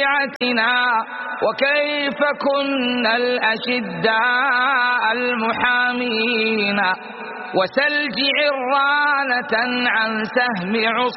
شيعتنا وكيف كنا الأشداء المحامين وسل جعرانة عن سهم